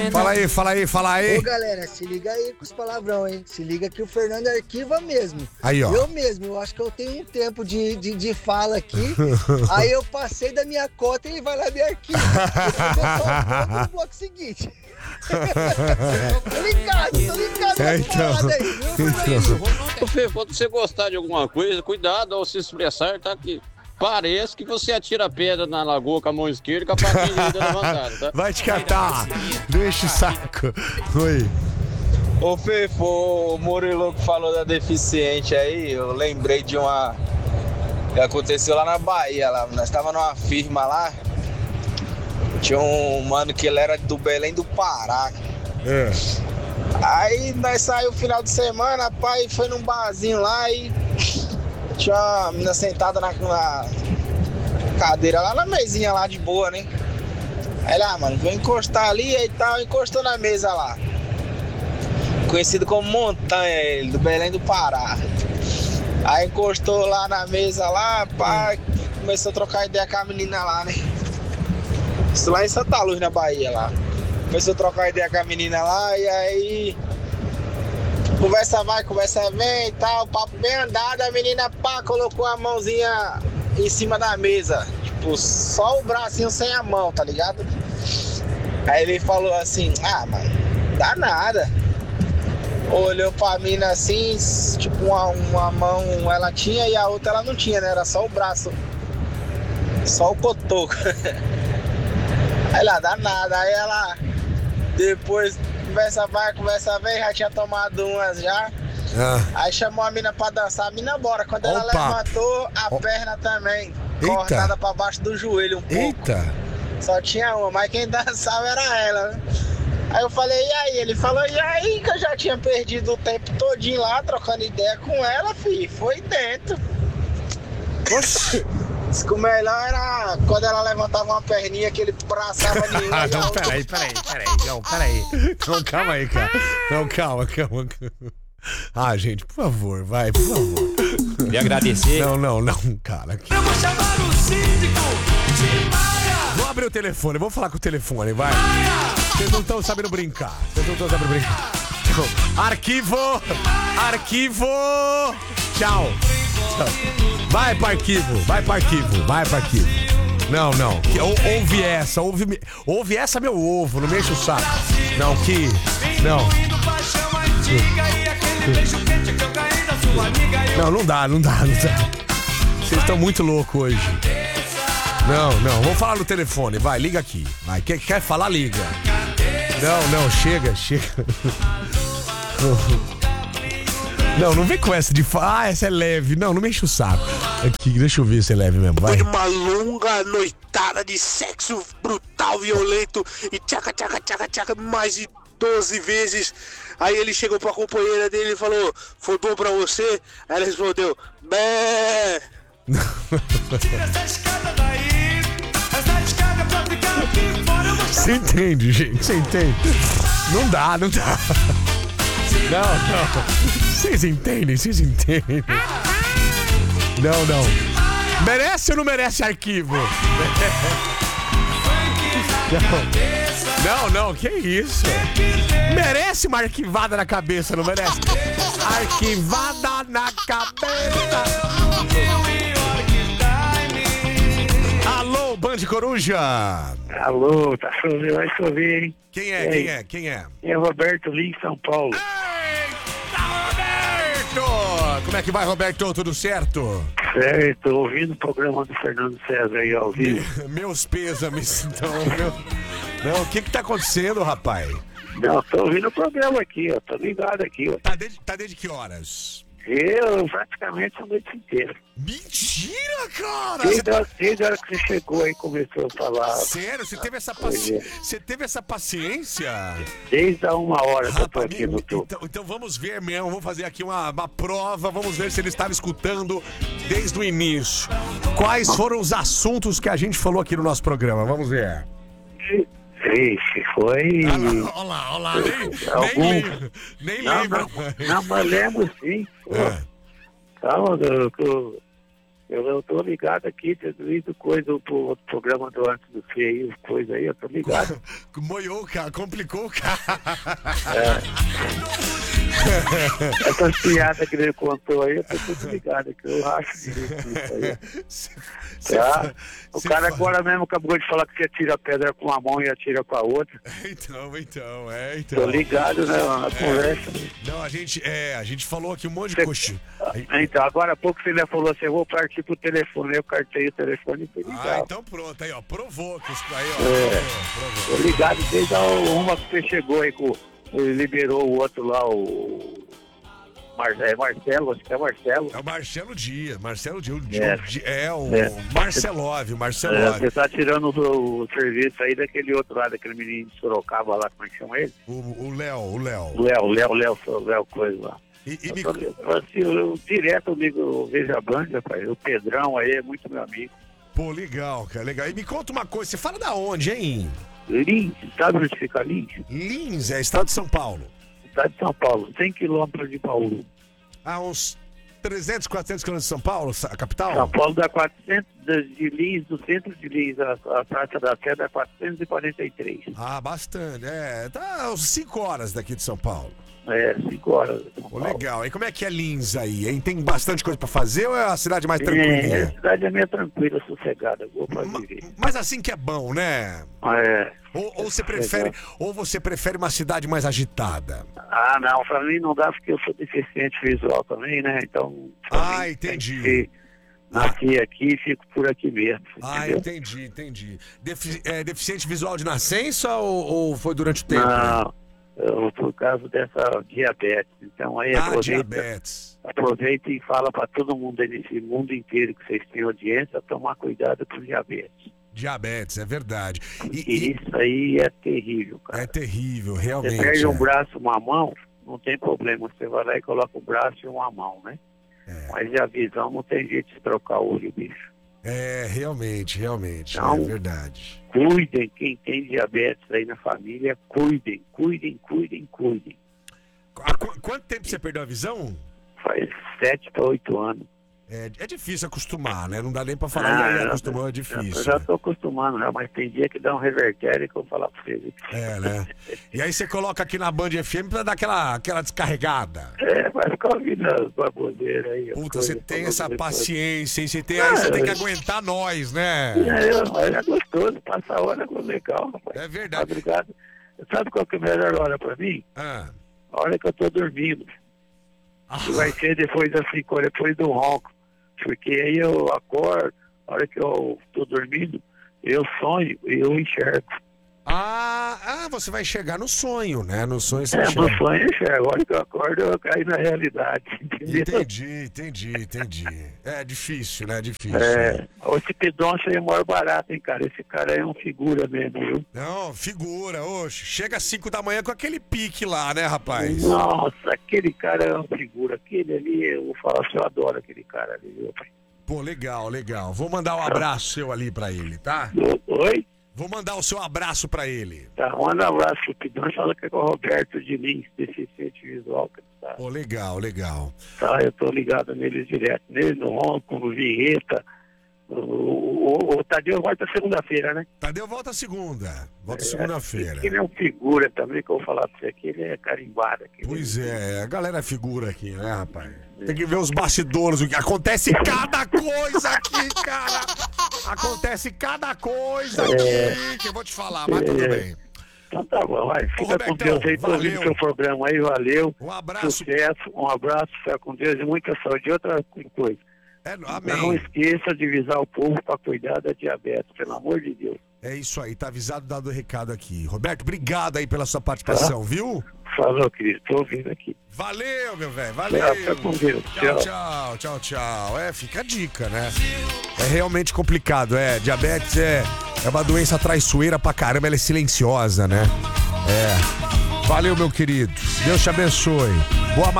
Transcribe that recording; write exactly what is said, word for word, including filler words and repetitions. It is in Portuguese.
Fala aí, fala aí, fala aí. Ô galera, se liga aí com os palavrão, hein? Se liga que o Fernando arquiva mesmo. Aí, ó. Eu mesmo, eu acho que eu tenho um tempo de, de, de fala aqui. Aí eu passei da minha cota e ele vai lá me arquiva. Eu vou no bloco seguinte. Tô ligado, tô ligado. É, então. Aí, viu, Ô Fê, quando você gostar de alguma coisa, cuidado ao se expressar, tá? Que parece que você atira pedra na lagoa com a mão esquerda e com a patinha direita levantada, tá? Vai te catar. Deixa o saco. Oi. Ô Fê, o Murilo que falou da deficiente aí, eu lembrei de uma que aconteceu lá na Bahia. Lá. Nós estávamos numa firma lá. Tinha um mano que ele era do Belém do Pará. É. Aí nós saímos no final de semana, pai, foi num barzinho lá e tinha uma menina sentada na, na cadeira lá, na mesinha lá de boa, né? Aí lá, mano, vou encostar ali e tal, encostou na mesa lá. Conhecido como Montanha, ele, do Belém do Pará. Aí encostou lá na mesa lá, pá, começou a trocar ideia com a menina lá, né? Isso lá em Santa Luz, na Bahia, lá. Começou a trocar ideia com a menina lá, e aí... Conversa vai, conversa vem e tal, papo bem andado, a menina, pá, colocou a mãozinha em cima da mesa. Tipo, só o bracinho sem a mão, tá ligado? Aí ele falou assim, ah, mano, dá nada. Olhou pra mina assim, tipo, uma, uma mão ela tinha e a outra ela não tinha, né? Era só o braço. Só o cotoco. Aí lá, dá nada. Aí ela, depois, conversa vai, conversa vem, já tinha tomado umas já. Ah. Aí chamou a mina pra dançar, a mina bora. Quando ela Opa. levantou, a O... perna também, Eita. cortada pra baixo do joelho um pouco. Eita. Só tinha uma, mas quem dançava era ela, né? Aí eu falei, e aí? Ele falou, e aí? Que eu já tinha perdido o tempo todinho lá, trocando ideia com ela, fi. Foi dentro. Oxi. Diz que o melhor era quando ela levantava uma perninha que ele braçava nenhuma. Ah, e a não, outra- peraí, peraí, peraí. Não, peraí. Não, calma aí, cara. Não, calma, calma. Ah, gente, por favor, vai, por favor. Queria agradecer. Não, não, não, cara. Eu vou chamar o síndico de Maia. Vou abrir o telefone, vou falar com o telefone, vai. Vocês não estão sabendo brincar. Vocês não estão sabendo brincar. Arquivo! Arquivo! Tchau. Tchau. Vai pro arquivo, vai pro arquivo, vai pro arquivo. Não, não. Que- ou- Ouve essa, ouve, ouve essa, meu ovo, não me enche o saco. Não, que. Não. Não, não dá, não dá, não dá. Vocês estão muito loucos hoje. Não, não, vamos falar no telefone, vai, liga aqui. Vai, quer, quer falar, liga. Não, não, chega, chega. Não, não vem com essa de falar, ah, essa é leve. Não, não me enche o saco. Aqui, deixa eu ver se é leve mesmo, vai. Foi uma longa noitada de sexo brutal, violento e tchaca, tchaca, tchaca, tchaca, mais de doze vezes. Aí ele chegou pra companheira dele e falou, foi bom pra você? Aí ela respondeu, bé. Você entende, gente, você entende. Não dá, não dá. Não, não. Vocês entendem, vocês entendem. Não, não. Merece ou não merece arquivo? Não, não, que isso? Merece uma arquivada na cabeça, não merece? Arquivada na cabeça. Alô, Band Coruja. Alô, tá chovendo, vai chover, hein? Quem é, Ei. quem é, quem é? É Roberto Lins, São Paulo. Eita, Roberto! Como é que vai, Roberto? Tudo certo? Certo, ouvindo o programa do Fernando César aí ao vivo. Meus pêsames, então, meu... Não, o que que tá acontecendo, rapaz? Não, tô ouvindo o programa aqui, ó. Tô ligado aqui, ó. Tá desde, tá desde que horas? Eu praticamente a noite inteira. Mentira, cara! Desde a, desde a hora que você chegou aí começou a falar. Sério? Você teve essa Pois paci... é. Você teve essa paciência? Desde a uma hora que eu tô Rapaz, aqui no topo. então, então vamos ver mesmo, vamos fazer aqui uma, uma prova, vamos ver se ele estava escutando desde o início. Quais foram os assuntos que a gente falou aqui no nosso programa? Vamos ver. Vixe, foi. Olha lá, olha lá, nem, Algum- nem lembra. Nem Não, lembra. não, não, mas lembro sim. Pô. É. Calma, do- do- Eu, eu tô ligado aqui, desde coisa pro outro programa do Antes do Feio, coisa aí, eu tô ligado. Moiou, cara, complicou, cara. É. Essas piadas que ele contou aí, eu tô tudo ligado, que eu acho direito isso aí. Cê, Tá? cê, O cê cara fa... agora mesmo acabou de falar que você tira a pedra com uma mão e atira com a outra. Então, então, é, então. Tô ligado, né, na É. conversa. Não, a gente, é, a gente falou aqui um monte de Cê- coxinha. Então, agora há pouco você ainda falou assim, eu vou partir pro telefone, eu cartei o telefone e fui Ah, ligado. então pronto, aí, ó, provou que isso aí, ó. É. Provou, Tô provou. ligado desde a uma que você chegou aí, com, ele liberou o outro lá, o Mar, é Marcelo, acho que é Marcelo. É o Marcelo Dias, Marcelo Dias, o É. Di- é o É. Marcelov, o É, Marcelov. você tá tirando o, o serviço aí daquele outro lá, daquele menino de Sorocaba lá, como é que chama ele? O o Léo, o Léo. Léo, Léo, Léo, Léo, coisa lá. E, e me... Eu, tô- assim, eu, eu direto ligo, eu vejo a banda, rapaz. O Pedrão aí é muito meu amigo. Pô, legal, cara, legal. E me conta uma coisa, você fala da onde, hein? Lins, sabe onde fica Lins? Lins, é estado de São Paulo. Cidade de São Paulo, cem quilômetros de Bauru. A uns trezentos, quatrocentos quilômetros de São Paulo, a capital? São Paulo dá quatrocentos de Lins, do centro de Lins, a, a Praça da Sé dá quatrocentos e quarenta e três. Ah, bastante. É, tá uns cinco horas daqui de São Paulo. É, cinco horas. de São Pô, Paulo. legal. E como é que é Lins aí, hein? Tem bastante coisa pra fazer ou é a cidade mais É, a tranquilinha? cidade é meio tranquila, sossegada, boa pra Ma- viver. Mas assim que é bom, né? É. Ou, ou você prefere, ou você prefere uma cidade mais agitada? Ah, não, pra mim não dá porque eu sou deficiente visual também, né? Então. pra Ah, mim, entendi. tem que ser- Nasci aqui e fico por aqui mesmo. Ah, entendeu? entendi, entendi. Defi- é, deficiente visual de nascença ou, ou foi durante o tempo? Não, eu, por causa dessa diabetes. Então aí Ah, aproveita, diabetes. aproveita e fala para todo mundo aí nesse mundo inteiro que vocês têm audiência, tomar cuidado com diabetes. Diabetes, é verdade. E, E e isso aí é terrível, cara. é terrível, Você realmente. perde um é. braço, uma mão, não tem problema. Você vai lá e coloca o braço e uma mão, né? É. Mas a visão não tem jeito de trocar o olho, bicho. É, realmente, realmente. Não. É verdade. Cuidem, quem tem diabetes aí na família, cuidem, cuidem, cuidem, cuidem. Há qu- quanto tempo você perdeu a visão? Faz sete para oito anos. É, é difícil acostumar, né? Não dá nem pra falar Ah, que eu- acostumou, é Eu difícil. já né? tô acostumando, já, mas tem dia que dá um revertério que eu vou falar pra vocês. É, né? E aí você coloca aqui na Band F M pra dar aquela, aquela descarregada. É, vai ficar ouvindo as baboseiras aí. as Puta, coisas, você tem falando essa depois. paciência, hein? Você tem, aí você tem que aguentar nós, né? É, mas é gostoso, passa a hora é legal, rapaz. É verdade. Obrigado. Sabe qual que é a melhor hora pra mim? Ah. A hora que eu tô dormindo. Ah, Que vai ser depois assim, depois do ronco. Porque aí eu acordo, a hora que eu tô dormindo, eu sonho e eu enxergo. ah, ah, você vai chegar no sonho, né? No sonho você É, no chega. sonho eu enxergo. A hora que eu acordo, eu caio na realidade. Entendeu? Entendi, entendi, entendi. É difícil, né? Difícil. É, esse pedoncho aí é maior barato, hein, cara? Esse cara aí é um figura mesmo, viu? Não, figura, oxe. Chega às cinco da manhã com aquele pique lá, né, rapaz? Nossa, aquele cara é uma figura. Aquele ali, eu vou falar assim, eu adoro aquele cara ali, viu? Pô, legal, legal. Vou mandar um abraço seu ali pra ele, tá? Oi? Vou mandar o seu abraço pra ele. Tá, manda um abraço pro pedoncho, fala que é com o Roberto de Lins, deficiente visual, que tá. Pô, legal, legal. Tá, eu tô ligado neles direto. Nele, no Ronco, no Vinheta. O, o, o Tadeu volta segunda-feira, né? Tadeu volta segunda. Volta É, segunda-feira. Ele é um figura também, que eu vou falar pra você aqui, ele é carimbado. Aqui, Pois é, a galera é figura aqui, né, rapaz? Tem que ver os bastidores, o que acontece cada coisa aqui, cara. Acontece cada coisa aqui, que eu vou te falar, mas tudo bem. Então tá bom, vai. Fica com Robertão, Deus aí, tô ouvindo valeu. seu programa aí, valeu. Um abraço. Sucesso, um abraço, fica com Deus e muita saúde. E outra coisa, É, não amém. esqueça de avisar o povo pra cuidar da diabetes, pelo amor de Deus. É isso aí, tá avisado, dado o recado aqui. Roberto, obrigado aí pela sua participação, viu? Falou, querido, tô ouvindo aqui. Valeu, meu velho, valeu. Tchau, fica com Deus. Tchau, tchau, tchau, tchau. É, fica a dica, né? É realmente complicado, é. Diabetes é, é uma doença traiçoeira pra caramba, ela é silenciosa, né? É. Valeu, meu querido. Deus te abençoe. Boa